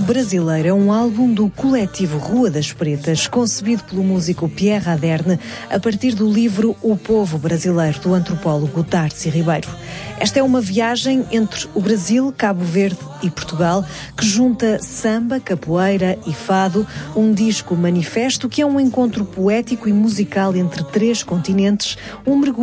Brasileiro é um álbum do coletivo Rua das Pretas, concebido pelo músico Pierre Aderne a partir do livro O Povo Brasileiro, do antropólogo Darcy Ribeiro. Esta é uma viagem entre o Brasil, Cabo Verde e Portugal, que junta samba, capoeira e fado, um disco manifesto que é um encontro poético e musical entre três continentes, um mergulho